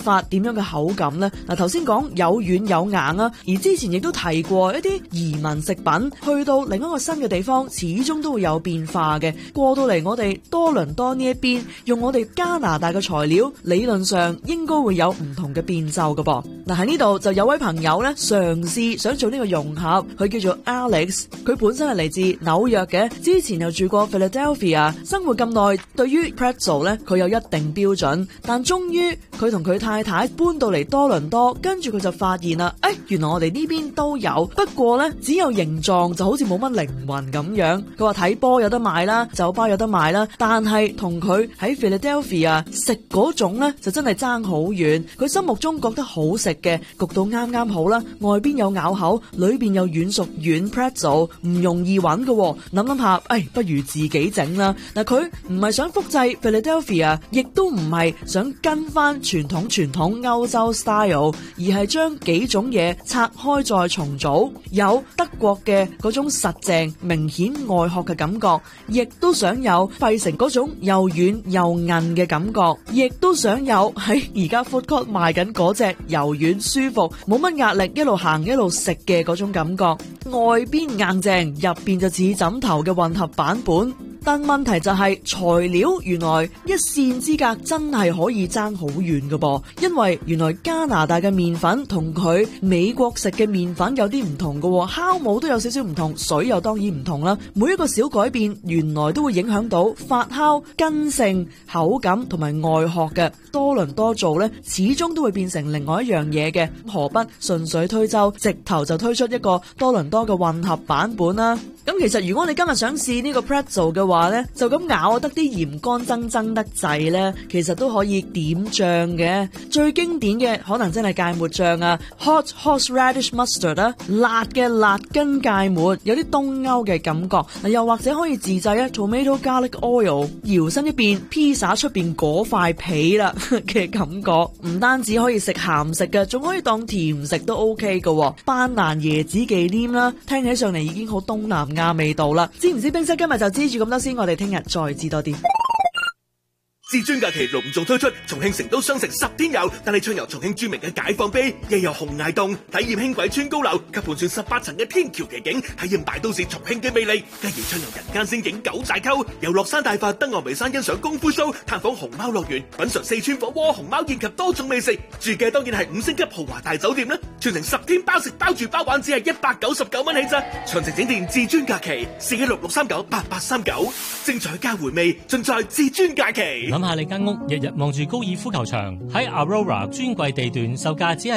發點樣嘅口感呢？嗱，頭先講有軟有硬啊，而之前亦都提過一啲移民食品去到另一個新嘅地方，始終都會有變化嘅。過到嚟我哋多倫多呢一邊，用我哋加拿大嘅材料，理論上應該會有唔同嘅變奏㗎噃。嗱，喺呢度就有位朋友咧嘗試想做呢個融合，佢叫做 Alex， 佢本身係嚟自紐約嘅，之前又住過 Philadelphia， 生活咁耐，對於 pretzel 咧佢有一定標準，但終於佢同佢太太搬到嚟多倫多，跟住佢就發現啦，原來我哋呢邊都有，不過咧只有形狀，就好似冇乜靈魂咁樣。佢話睇波有得賣啦，酒吧有得賣啦，但係同佢喺 Philadelphia 食嗰種咧就真係爭好遠。佢心目中覺得好食嘅焗到啱啱好啦，外邊有咬口，裏邊有軟熟軟 pretzel， 唔容易揾嘅。諗諗下，不如自己整啦。嗱，佢唔係想複製 Philadelphia， 亦都唔係想跟翻傳統歐洲 style， 而係將幾種嘢拆開再重組，有德國嘅嗰種實淨明顯外殼嘅感覺，亦都想有費城嗰種又軟又韌嘅感覺，亦都想有喺而家 food court 賣緊嗰隻柔軟舒服冇乜壓力一路行一路食嘅嗰種感覺，外邊硬淨入邊就似枕頭嘅混合版本。但問題就係材料原來一線之隔真係可以爭好遠㗎噃，因為原來加拿大嘅麵粉同佢美國食嘅麵粉有啲唔同㗎，酵母都有少少唔同，水又當然唔同啦。每一個小改變原來都會影響到發酵、根性、口感同埋外殼嘅。多倫多做呢，始終都會變成另外一樣嘢嘅，何不順水推舟，直頭就推出一個多倫多嘅混合版本啦。咁其實如果你今日想試呢個 pretzel 嘅話呢，就咁咬得啲鹽乾爭得滯呢，其實都可以點醬嘅。最經典嘅可能真係芥末醬啊 ，hot horseradish mustard 啦，辣嘅辣根芥末，有啲東歐嘅感覺。又或者可以自製啊 tomato garlic oil， 搖身一變披薩出邊嗰塊皮啦嘅感覺。唔單止可以食鹹食嘅，仲可以當甜食都 OK 嘅。班蘭椰子忌廉啦，聽起上嚟已經好東南亞味道啦。知唔知冰室今日就知住咁多先，我哋聽日再知多啲。 至尊假期隆重推出重慶成都雙城10天遊，帶你暢遊重慶著名嘅解放碑，又有洪崖洞，體驗輕軌穿高樓及盤旋18層嘅天橋奇景，體驗大都市重慶嘅魅力。繼而暢遊人間仙境九寨溝，遊樂山大佛、登岸眉山欣賞功夫 show， 探訪熊貓樂園，品嘗四川火鍋、熊貓宴及多種美食。住嘅當然係5星級豪華大酒店啦，全程10天包食包住包玩，只係199蚊起咋。詳情請電至尊假期416-639-8839，精彩加回味，盡在至尊假期。 諗下你間屋日日望住高爾夫球場，喺 Aurora 專櫃地段售價只係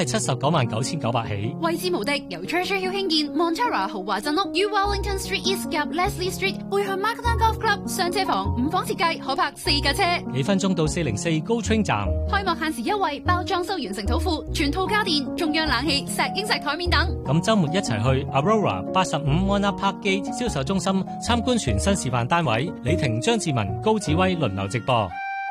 799900起， 位置無敵，由 Treasure Hill 興建 Montara 豪華鎮屋，於 Wellington Street East 及 Leslie Street 背向 Marktown Golf Club， 雙車房5房設計，可泊4架車， 幾分鐘到404 GO Train 站。 開幕限時優惠，包裝修完成土庫，全套家電、中央冷氣、石英石台面等。 咁週末一齊去 Aurora 85 Mona Park Gate 銷售中心參觀全新示範單位，李婷、張志文、高子威輪流直播。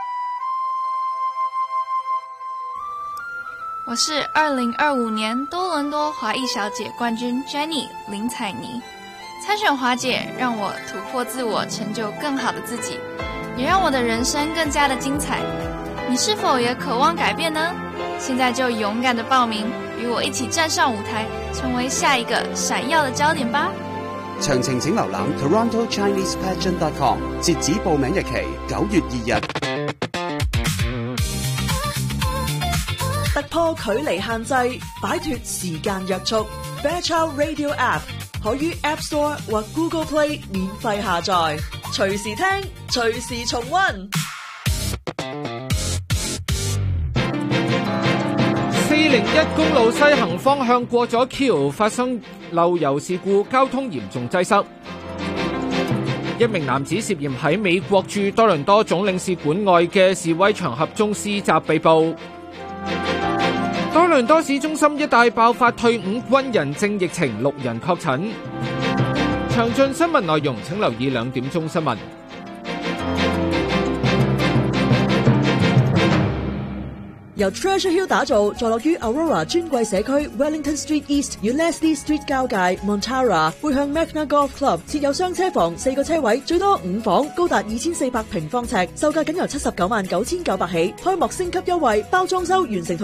我是2025年多倫多華裔小姐冠軍 Jenny 林采妮。參選華姐讓我突破自我，成就更好的自己，也讓我的人生更加的精彩。你是否也渴望改變呢？現在就勇敢的報名，與我一起站上舞台，成為下一個閃耀的焦點吧。 詳情請瀏覽 TorontoChinesePageant.com， 截止報名日期9月2日。 突破距離限制，擺脫時間約束。Fairchild Radio App 可於 App Store 或 Google Play 免費下載，隨時聽，隨時重溫。 401公路西行方向過咗橋，發生漏油事故，交通嚴重擠塞。一名男子涉嫌喺美國駐多倫多總領事館外嘅示威場合中施襲被捕。多倫多市中心一帶爆發退伍軍人症疫情，6人確診。詳盡新聞內容請留意2點鐘新聞。 由 Treasure Hill 打造，坐落於 Aurora 專櫃社區 Wellington Street East 與 Leslie Street 交界 Montara， 背向 Magna Golf Club， 設有雙車房，4個車位，最多5房，高達2400平方尺，售價僅由799900起。開幕升級優惠，包裝修完成